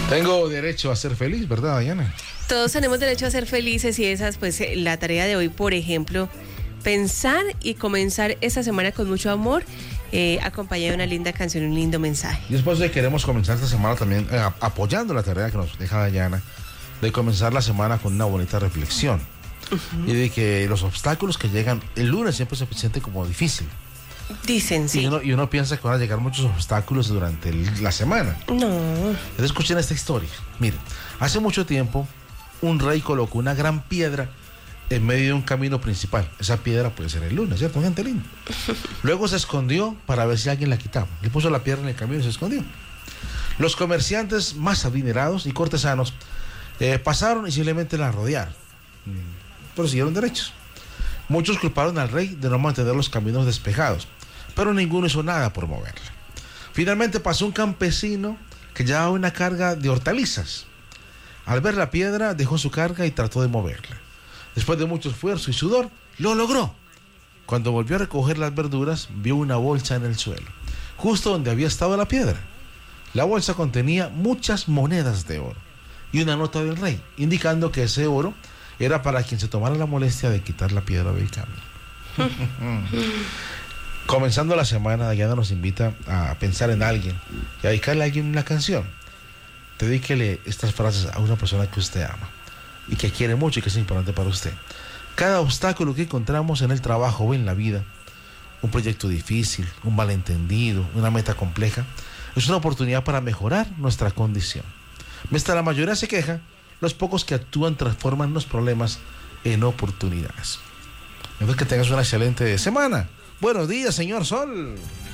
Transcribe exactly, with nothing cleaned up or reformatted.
Tengo derecho a ser feliz, ¿verdad, Diana? Todos tenemos derecho a ser felices y esa es pues la tarea de hoy, por ejemplo, pensar y comenzar esta semana con mucho amor, eh, acompañado de una linda canción, un lindo mensaje. Y después de queremos comenzar esta semana también eh, apoyando la tarea que nos deja Diana, de comenzar la semana con una bonita reflexión. Uh-huh. Y de que los obstáculos que llegan el lunes siempre se sienten como difícil. Dicen, sí. Y uno, y uno piensa que van a llegar muchos obstáculos durante el, la semana. No. Entonces escuchen esta historia. Miren, hace mucho tiempo un rey colocó una gran piedra en medio de un camino principal. Esa piedra puede ser el lunes, ¿cierto, gente linda? Luego se escondió para ver si alguien la quitaba. Le puso la piedra en el camino y se escondió. Los comerciantes más adinerados y cortesanos eh, pasaron y simplemente la rodearon. Pero siguieron derechos. Muchos culparon al rey de no mantener los caminos despejados, pero ninguno hizo nada por moverla. Finalmente pasó un campesino que llevaba una carga de hortalizas. Al ver la piedra, dejó su carga y trató de moverla. Después de mucho esfuerzo y sudor, lo logró. Cuando volvió a recoger las verduras, vio una bolsa en el suelo, justo donde había estado la piedra. La bolsa contenía muchas monedas de oro y una nota del rey, indicando que ese oro era para quien se tomara la molestia de quitar la piedra del camino. Comenzando la semana, Diana nos invita a pensar en alguien y a dedicarle a alguien una canción. Dedíquele estas frases a una persona que usted ama y que quiere mucho y que es importante para usted. Cada obstáculo que encontramos en el trabajo o en la vida, un proyecto difícil, un malentendido, una meta compleja, es una oportunidad para mejorar nuestra condición. Mientras la mayoría se queja, los pocos que actúan transforman los problemas en oportunidades. Entonces, que tengas una excelente semana. Buenos días, señor Sol.